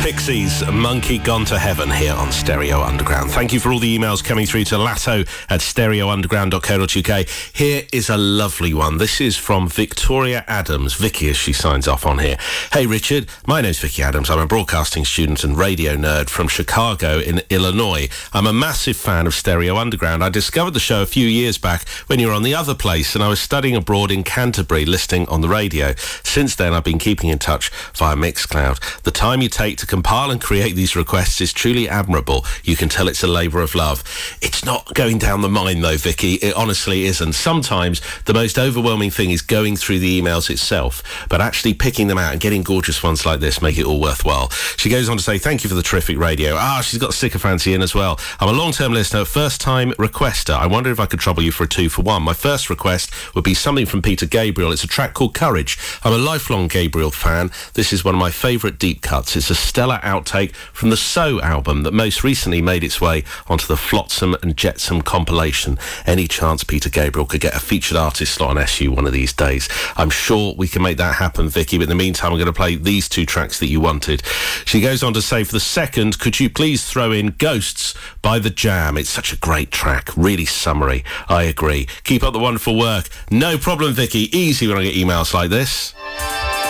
Pixies, Monkey Gone to Heaven here on Stereo Underground. Thank you for all the emails coming through to latto@stereounderground.co.uk. Here is a lovely one. This is from Victoria Adams, Vicky as she signs off on here. Hey Richard, my name's Vicky Adams. I'm a broadcasting student and radio nerd from Chicago in Illinois. I'm a massive fan of Stereo Underground. I discovered the show a few years back when you were on the other place and I was studying abroad in Canterbury listening on the radio. Since then I've been keeping in touch via Mixcloud. The time you take to compile and create these requests is truly admirable. You can tell it's a labour of love. It's not going down the mine though, Vicky. It honestly isn't. Sometimes the most overwhelming thing is going through the emails itself, but actually picking them out and getting gorgeous ones like this make it all worthwhile. She goes on to say, thank you for the terrific radio. She's got sycophancy in as well. I'm a long-term listener, first-time requester. I wonder if I could trouble you for a 2-for-1. My first request would be something from Peter Gabriel. It's a track called Courage. I'm a lifelong Gabriel fan. This is one of my favourite deep cuts. It's a stellar outtake from the So album that most recently made its way onto the Flotsam and Jetsam compilation. Any chance Peter Gabriel could get a featured artist slot on SU one of these days? I'm sure we can make that happen, Vicky, but in the meantime I'm going to play these two tracks that you wanted. She goes on to say, for the second, could you please throw in Ghosts by The Jam? It's such a great track, really summery. I agree. Keep up the wonderful work. No problem, Vicky. Easy when I get emails like this.